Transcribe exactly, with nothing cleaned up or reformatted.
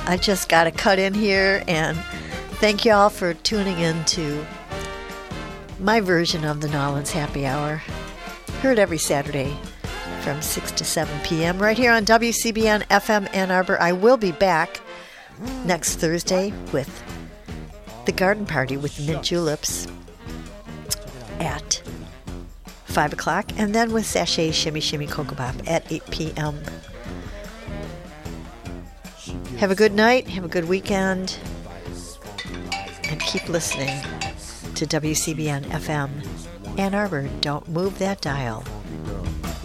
I just got to cut in here and thank you all for tuning in to my version of the Nolans Happy Hour. Heard every Saturday from six to seven p.m. right here on W C B N F M Ann Arbor. I will be back next Thursday with the Garden Party with the Mint Juleps at five o'clock, and then with Sachet Shimmy Shimmy Cocoa Pop at eight p.m. Have a good night, have a good weekend, and keep listening to W C B N F M Ann Arbor. Don't move that dial.